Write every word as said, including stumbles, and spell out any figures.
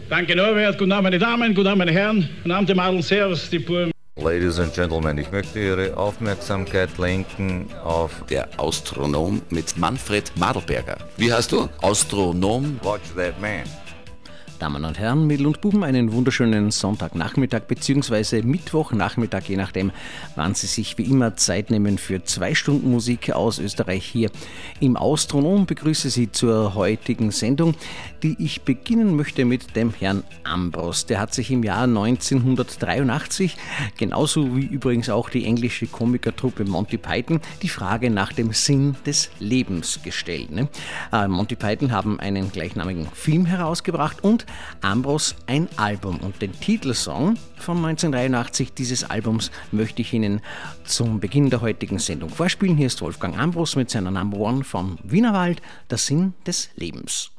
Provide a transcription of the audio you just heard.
Danke Norbert, guten Abend meine Damen, guten Abend meine Herren, guten Abend die Madel, servus die Buben. Ladies and Gentlemen, ich möchte Ihre Aufmerksamkeit lenken auf Der Astronom mit Manfred Madelberger. Wie heißt du? Astronom? Watch That Man. Damen und Herren, Mädel und Buben, einen wunderschönen Sonntagnachmittag bzw. Mittwochnachmittag, je nachdem, wann Sie sich wie immer Zeit nehmen für zwei Stunden Musik aus Österreich hier im Astronom. Begrüße Sie zur heutigen Sendung, die ich beginnen möchte mit dem Herrn Ambros. Der hat sich im Jahr neunzehnhundertdreiundachtzig, genauso wie übrigens auch die englische Komikertruppe Monty Python, die Frage nach dem Sinn des Lebens gestellt. Ne? Äh, Monty Python haben einen gleichnamigen Film herausgebracht und Ambros ein Album. Und den Titelsong von neunzehnhundertdreiundachtzig dieses Albums möchte ich Ihnen zum Beginn der heutigen Sendung vorspielen. Hier ist Wolfgang Ambros mit seiner Number One vom Wienerwald, der Sinn des Lebens.